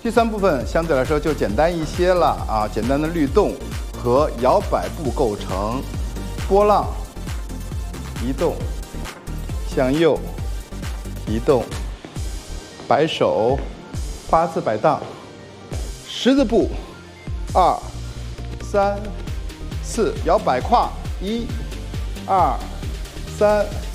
第3部分相对来说就简单一些了啊，简单的律动和摇摆步构成，波浪移动，向右移动，摆手8字摆荡，10字步，2、3、4，摇摆胯，1、2、3、